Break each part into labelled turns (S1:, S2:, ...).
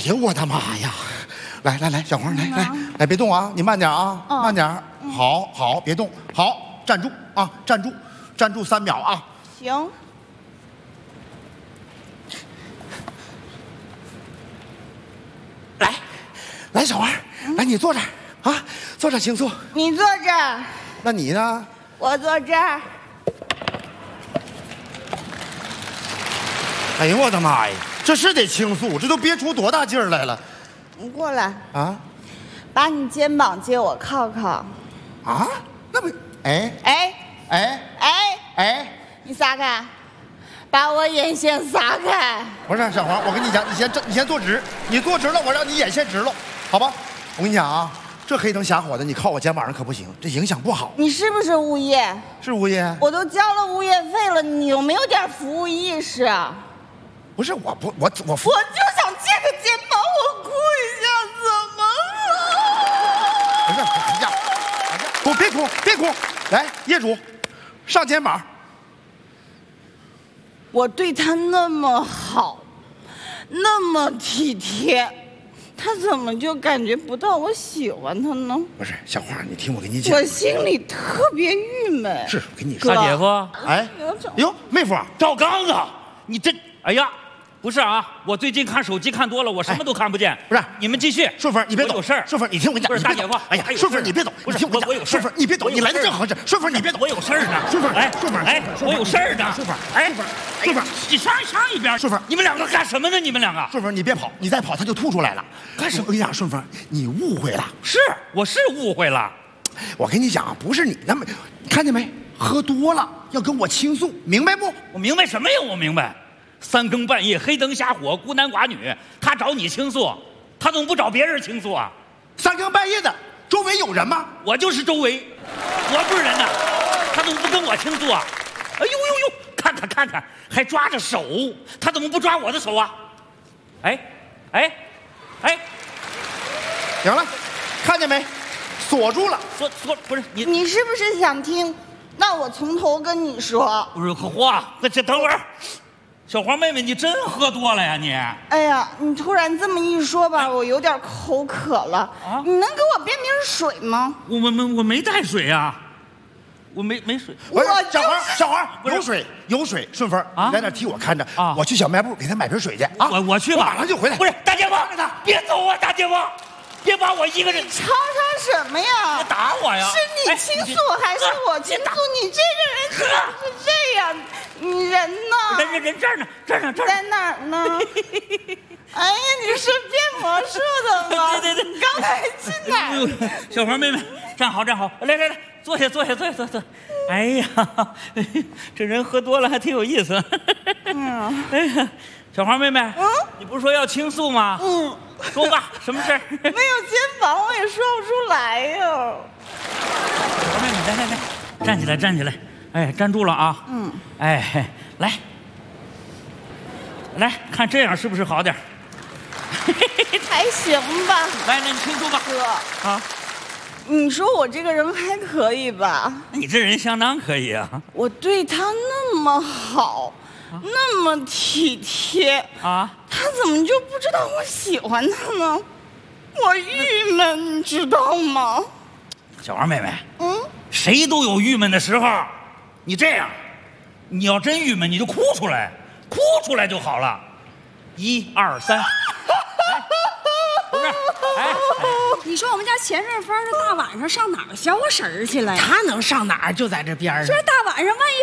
S1: 呀，我的妈呀！来，小黄，来，别动啊，你慢点啊，慢点。好，别动，好，站住啊，站住3秒啊。
S2: 行。
S1: 来，小黄，来，你坐这儿啊，坐这儿倾诉。
S2: 你坐这儿。
S1: 那你呢？
S2: 我坐这儿。
S1: 哎呦我的妈呀，这是得倾诉，这都憋出多大劲儿来了。
S2: 你过来
S1: 啊，
S2: 把你肩膀借我靠靠。
S1: 啊？那不，哎，
S2: 你撒开，把我眼线撒开。
S1: 不是小黄，我跟你讲，你先坐直，你坐直了，我让你眼线直了，好吧？我跟你讲啊，这黑灯瞎火的，你靠我肩膀上可不行，这影响不好。
S2: 你是不是物业？
S1: 是物业。
S2: 我都交了物业费了，你有没有点服务意识啊？
S1: 不是我
S2: 我就想借个肩膀，我哭一下，怎么了？
S1: 不是，别哭，来，业主，上肩膀。
S2: 我对他那么好，那么体贴，他怎么就感觉不到我喜欢他呢？
S1: 不是，小花，你听我跟你讲，
S2: 我心里特别郁闷。
S1: 是，跟你说，
S3: 大姐夫，
S1: 哎，哟，妹夫，
S3: 赵刚啊，你这，哎呀。不是啊，我最近看手机看多了，我什么都看不见。
S1: 不是，
S3: 你们继续。
S1: 顺风，你别走。
S3: 有事儿。
S1: 顺风，你听我跟你讲。
S3: 不是大姐夫，
S1: 哎呀，顺风你别走。
S3: 不是，
S1: 我
S3: 有事儿。
S1: 顺风，你别走，你来的正合适。顺风你别走，
S3: 我有事儿呢。
S1: 顺风，
S3: 我有事儿呢。
S1: 顺风，
S3: 你上一边。
S1: 顺风，
S3: 你们两个干什么呢？你们两个。
S1: 顺风，你别跑，你再跑他就吐出来了。干什么？我跟你讲，顺风，你误会了。
S3: 我是误会了。
S1: 我跟你讲，不是你那么，看见没？喝多了要跟我倾诉，明白不？
S3: 我明白什么呀？我明白。3更半夜，黑灯瞎火，孤男寡女，他找你倾诉，他怎么不找别人倾诉啊
S1: ？3更半夜的，周围有人吗？
S3: 我就是周围，我不是人呐，他怎么不跟我倾诉啊？哎呦，看看，还抓着手，他怎么不抓我的手啊？哎，
S1: 行了，看见没？锁住了。
S3: 锁不是你，
S2: 你是不是想听？那我从头跟你说。
S3: 不是话，这等会儿。小黄妹妹，你真喝多了呀你！
S2: 哎呀，你突然这么一说吧，我有点口渴了。啊，你能给我变瓶水吗？
S3: 我没带水啊，我没水。
S1: 不是小黄，有水，顺风啊，你在那替我看着啊，我去小卖部给他买瓶水去啊。
S3: 我去吧，
S1: 马上就回来。
S3: 不是大姐夫，别走啊，大姐夫，别把我一个人。
S2: 吵什么呀？
S3: 别打我呀！
S2: 是你倾诉还是我倾诉？你这个人怎么是这样？你人呢？
S3: 人这儿呢，
S2: 在哪儿呢？哎呀，你是变魔术的吗？
S3: 对，
S2: 你刚才去哪儿？
S3: 小黄妹妹，站好，来，坐下。哎呀，这人喝多了还挺有意思。哎呀，小黄妹妹，你不是说要倾诉吗？说吧，什么事儿？
S2: 没有肩膀，我也说不出来呀。
S3: 小黄妹妹，来，站起来。哎，站住了啊！哎，来看这样是不是好点？
S2: 还行吧。
S3: 来，那你倾诉吧。
S2: 哥啊，你说我这个人还可以吧？
S3: 你这人相当可以啊！
S2: 我对他那么好，那么体贴啊，他怎么就不知道我喜欢他呢？我郁闷，你知道吗？
S3: 小黄妹妹，谁都有郁闷的时候。你这样，你要真郁闷，你就哭出来就好了。1、2、3，不是，
S4: 你说我们家钱顺风这大晚上上哪儿消个神儿去了呀？
S5: 他能上哪儿？就在这边上。
S4: 这大晚上万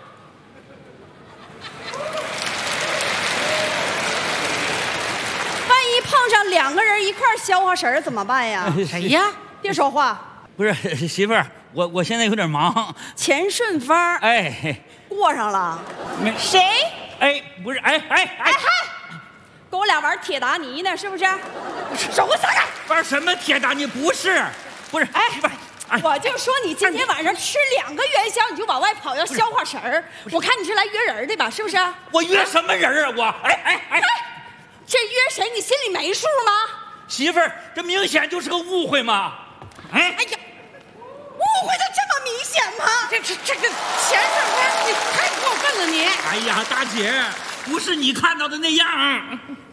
S4: 一碰上2个人一块消化神儿怎么办呀？
S5: 谁呀？
S4: 别说话。
S3: 不是媳妇儿，我现在有点忙。
S4: 钱顺风，
S2: 过上了。谁？
S3: 不是，
S4: 跟我俩玩铁达尼呢，是不是？
S2: 手给我撒开！
S3: 玩什么铁达尼？不是，
S4: 我就说你今天晚上吃2个元宵，你就往外跑，要消化神儿。我看你是来约人的吧，是不是？
S3: 我约什么人啊？我
S4: 这约谁？你心里没数吗？
S3: 媳妇儿，这明显就是个误会嘛！
S4: 哎呀，误会的这么明显吗？
S5: 这个钱顺风，你太过分了你！
S3: 哎呀，大姐，不是你看到的那样。